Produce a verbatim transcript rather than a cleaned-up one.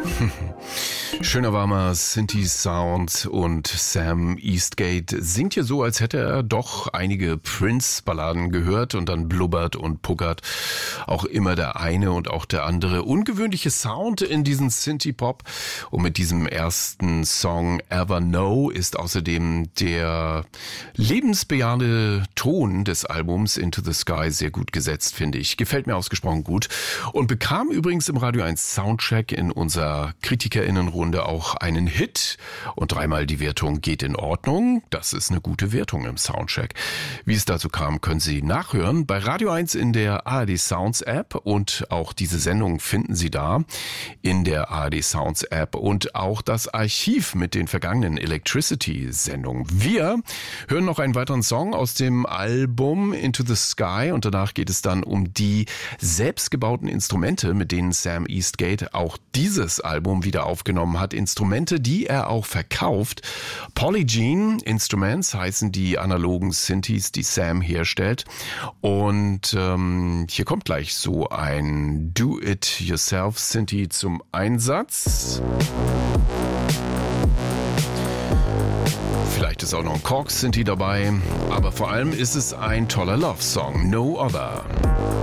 Schöner warmer Synthi-Sound und Sam Eastgate singt hier so, als hätte er doch einige Prince-Balladen gehört und dann blubbert und puckert auch immer der eine und auch der andere. Ungewöhnliche Sound in diesen Synthie-Pop und mit diesem ersten Song Ever Know ist außerdem der lebensbejahende Ton des Albums Into the Sky sehr gut gesetzt, finde ich. Gefällt mir ausgesprochen gut und bekam übrigens im Radio eins Soundcheck in unserer KritikerInnenrunde auch einen Hit und dreimal die Wertung geht in Ordnung. Das ist eine gute Wertung im Soundcheck. Wie es dazu kam, können Sie nachhören bei Radio eins in der A R D Sounds App und auch diese Sendung finden Sie da in der A R D Sounds App und auch das Archiv mit den vergangenen Electricity-Sendungen. Wir hören noch einen weiteren Song aus dem Album Into the Sky und danach geht es dann um die selbstgebauten Instrumente, mit denen Sam Eastgate auch dieses Album wieder aufgenommen hat. Instrumente, die er auch verkauft. Polygene Instruments heißen die analogen Synthes, die Sam herstellt. Und ähm, hier kommt gleich so ein Do-It-Yourself Synthi zum Einsatz. Vielleicht ist auch noch ein Korg Synthi dabei, aber vor allem ist es ein toller Love-Song, No Other.